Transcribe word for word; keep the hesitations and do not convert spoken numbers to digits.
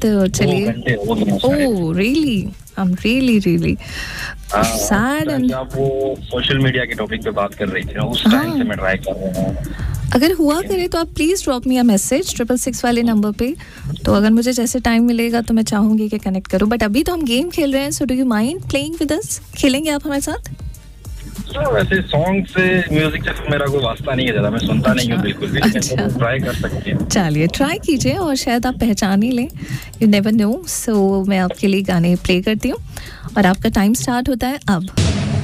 तो चलिए। Oh really, I am really really sad. And आप वो सोशल मीडिया के टॉपिक पे बात कर रही थी ना, उस टाइम से मैं ट्राई कर रहा हूँ। अगर हुआ करे तो आप please drop me a message triple six वाले नंबर पे, तो अगर मुझे जैसे टाइम मिलेगा तो मैं चाहूँगी कि कनेक्ट करूँ। बट अभी तो हम गेम खेल रहे हैं, so do you mind playing with us? खेलेंगे आप हमारे साथ? तो वैसे सॉन्ग से, म्यूजिक से मेरा कोई वास्ता नहीं है ज़्यादा, मैं सुनता नहीं हूँ बिल्कुल भी, लेकिन ट्राई कर सकते हैं। चलिए ट्राई कीजिए और शायद आप पहचान ही लें, यू नेवर नो। सो मैं आपके लिए गाने प्ले करती हूँ और आपका टाइम स्टार्ट होता है अब।